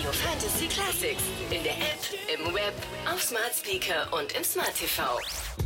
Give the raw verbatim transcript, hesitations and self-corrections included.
Radio Fantasy Classics. In der App, im Web, auf Smart Speaker und im Smart T V.